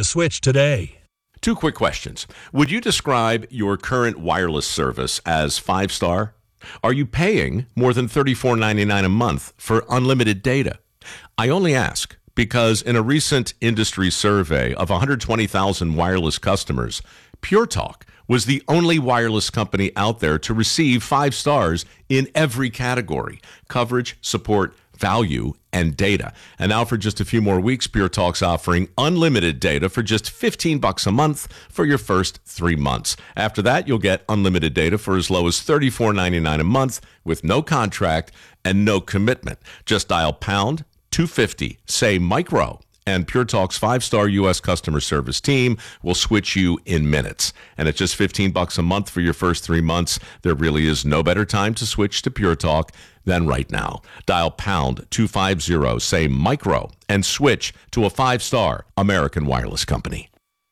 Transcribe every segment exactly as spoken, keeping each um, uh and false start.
switch today. Two quick questions. Would you describe your current wireless service as five-star? Are you paying more than thirty-four ninety-nine a month for unlimited data? I only ask because in a recent industry survey of one hundred twenty thousand wireless customers, Pure Talk was the only wireless company out there to receive five stars in every category: coverage, support, value, and data. And now for just a few more weeks, Pure Talk's offering unlimited data for just fifteen bucks a month for your first three months. After that, you'll get unlimited data for as low as thirty-four ninety-nine a month with no contract and no commitment. Just dial pound two fifty, say micro, and Pure Talk's five-star U S customer service team will switch you in minutes. And at just fifteen bucks a month for your first three months, there really is no better time to switch to Pure Talk than right now. Dial pound two fifty, say micro, and switch to a five-star American wireless company.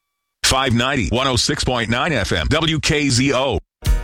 five ninety, one oh six point nine F M, W K Z O.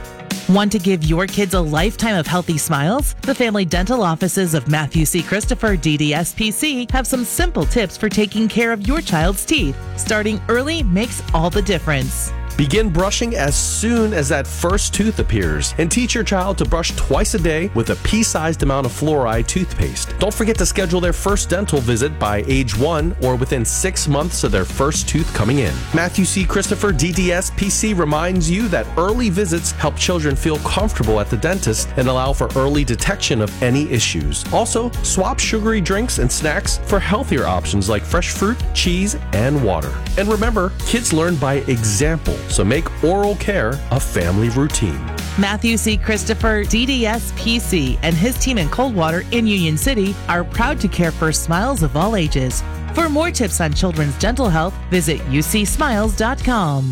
Want to give your kids a lifetime of healthy smiles? The family dental offices of Matthew C. Christopher, D D S P C, have some simple tips for taking care of your child's teeth. Starting early makes all the difference. Begin brushing as soon as that first tooth appears, and teach your child to brush twice a day with a pea-sized amount of fluoride toothpaste. Don't forget to schedule their first dental visit by age one or within six months of their first tooth coming in. Matthew C. Christopher, D D S P C, reminds you that early visits help children feel comfortable at the dentist and allow for early detection of any issues. Also, swap sugary drinks and snacks for healthier options like fresh fruit, cheese, and water. And remember, kids learn by example, so make oral care a family routine. Matthew C. Christopher, D D S P C, and his team in Coldwater in Union City are proud to care for smiles of all ages. For more tips on children's dental health, visit u c smiles dot com.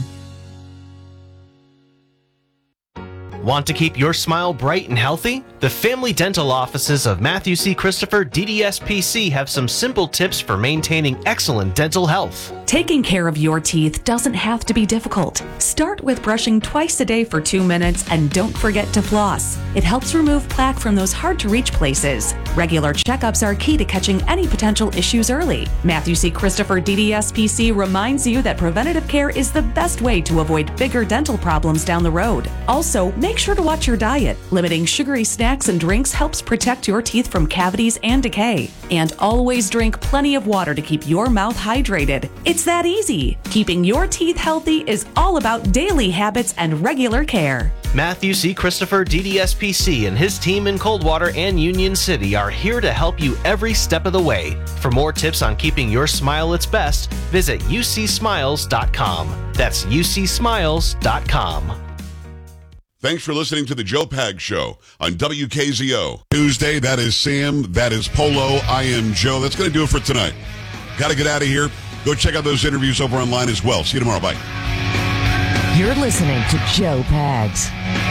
Want to keep your smile bright and healthy? The family dental offices of Matthew C. Christopher, D D S P C, have some simple tips for maintaining excellent dental health. Taking care of your teeth doesn't have to be difficult. Start with brushing twice a day for two minutes and don't forget to floss. It helps remove plaque from those hard-to-reach places. Regular checkups are key to catching any potential issues early. Matthew C. Christopher, D D S P C, reminds you that preventative care is the best way to avoid bigger dental problems down the road. Also, make sure to watch your diet. Limiting sugary snacks and drinks helps protect your teeth from cavities and decay. And always drink plenty of water to keep your mouth hydrated. It's that easy. Keeping your teeth healthy is all about daily habits and regular care. Matthew C. Christopher, D D S P C, and his team in Coldwater and Union City are here to help you every step of the way. For more tips on keeping your smile its best, visit u c smiles dot com. That's u c smiles dot com. Thanks for listening to the Joe Pags Show on W K Z O. Tuesday, that is Sam, that is Polo, I am Joe. That's going to do it for tonight. Got to get out of here. Go check out those interviews over online as well. See you tomorrow. Bye. You're listening to Joe Pags.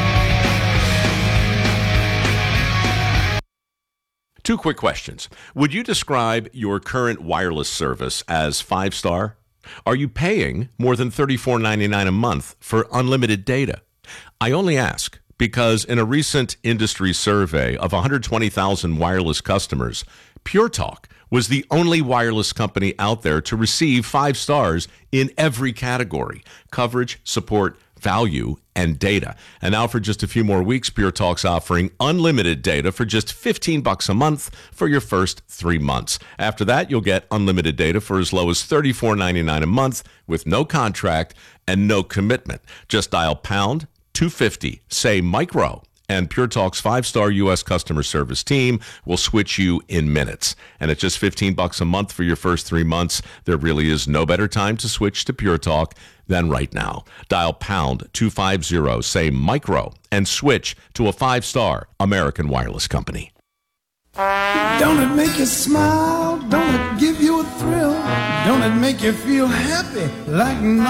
Two quick questions. Would you describe your current wireless service as five-star? Are you paying more than thirty-four ninety-nine a month for unlimited data? I only ask because in a recent industry survey of one hundred twenty thousand wireless customers, Pure Talk was the only wireless company out there to receive five stars in every category: coverage, support, value, and data. And now for just a few more weeks, Pure Talk's offering unlimited data for just fifteen bucks a month for your first three months. After that, you'll get unlimited data for as low as thirty-four ninety-nine a month with no contract and no commitment. Just dial pound two fifty, say micro, and Pure Talk's five-star U S customer service team will switch you in minutes. And at just fifteen bucks a month for your first three months, there really is no better time to switch to Pure Talk than right now. Dial pound two fifty, say micro, and switch to a five-star American wireless company. Don't it make you smile? Don't it give you a thrill? Don't it make you feel happy like